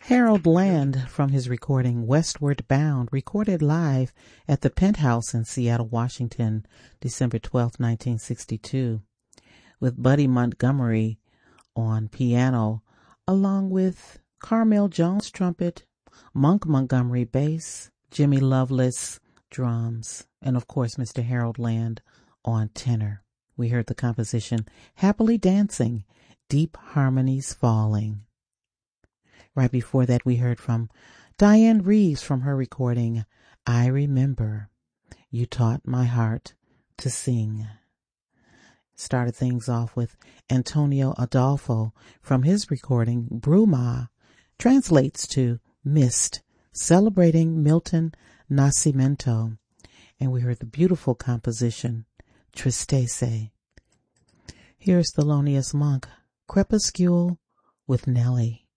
Harold Land, from his recording Westward Bound, recorded live at the Penthouse in Seattle, Washington, December 12, 1962, with Buddy Montgomery on piano, along with Carmel Jones trumpet, Monk Montgomery bass, Jimmy Lovelace drums, and of course Mr. Harold Land on tenor. We heard the composition Happily Dancing, Deep Harmonies Falling. Right before that, we heard from Diane Reeves from her recording, I Remember, You Taught My Heart to Sing. Started things off with Antonio Adolfo from his recording, Bruma, translates to Mist, celebrating Milton Nascimento. And we heard the beautiful composition, Tristesse. Here's Thelonious Monk, Crepuscule with Nellie.